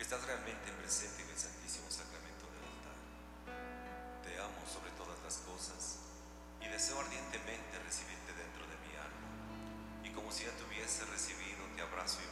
Estás realmente presente en el Santísimo Sacramento del altar. Te amo sobre todas las cosas y deseo ardientemente recibirte dentro de mi alma. Y como si ya te hubiese recibido, te abrazo y